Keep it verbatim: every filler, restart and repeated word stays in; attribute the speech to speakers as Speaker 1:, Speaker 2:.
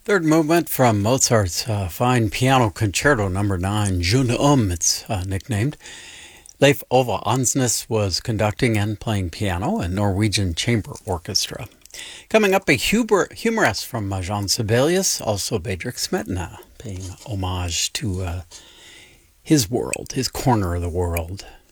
Speaker 1: Third movement from Mozart's uh, fine piano concerto number nine, June Um, it's uh, nicknamed. Leif Ove Ansnes was conducting and playing piano, a Norwegian chamber orchestra. Coming up, a humor, humorous from uh, Jean Sibelius, also Bedřich Smetana, paying homage to uh, his world, his corner of the world.